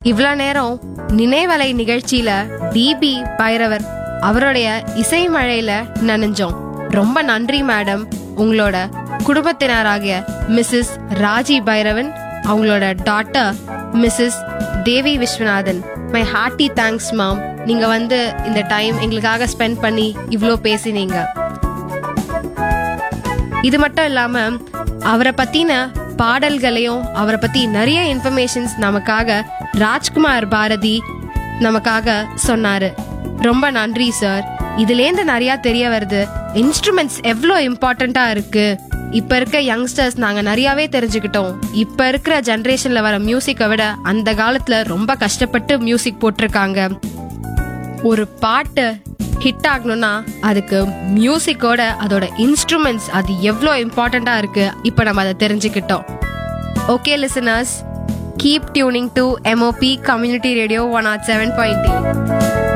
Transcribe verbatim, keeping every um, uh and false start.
இவ்வளோ நேரம் நினைவலை நிகழ்ச்சியில டிபி பைரவர் அவருடைய இசை மழையில நனைஞ்சோம். ரொம்ப நன்றி மேடம். உங்களோட குடும்பத்தினராகிய மிஸ்ஸஸ் ராஜி பைரவன், அவங்களோட daughter Mrs Devi Viswanathan, my hearty thanks மாம். நீங்க வந்து இந்த டைம் எங்களுக்காக ஸ்பெண்ட் பண்ணி இவ்வளோ பேசினீங்க. இது மட்டும் இல்லாம அவரை பத்தின பாடல்களையும் அவரை பத்தி நிறைய இன்ஃபர்மேஷன்ஸ் நமக்காக ராஜ்குமார் பாரதி நமக்காக சொன்னாரு. ரொம்ப நன்றி சார். இதுலேருந்து நிறைய தெரிய வருது இன்ஸ்ட்ருமெண்ட்ஸ் எவ்வளோ இம்பார்ட்டண்டா இருக்கு. இப்ப இருக்க யங்ஸ்டர்ஸ் நாங்க நிறையவே தெரிஞ்சுக்கிட்டோம். இப்ப இருக்கிற ஜெனரேஷன்ல வர மியூசிக்கை விட அந்த காலத்துல ரொம்ப கஷ்டப்பட்டு மியூசிக் போட்டிருக்காங்க. ஒரு பாட்டு ஹிட் ஆகணும்னா அதுக்கு மியூசிக்கோட அதோட இன்ஸ்ட்ருமெண்ட்ஸ் அது எவ்வளோ இம்பார்ட்டண்டா இருக்கு. இப்ப நம்ம அதை தெரிஞ்சுக்கிட்டோம். Okay listeners, keep tuning to MOP community radio one not seven point eight.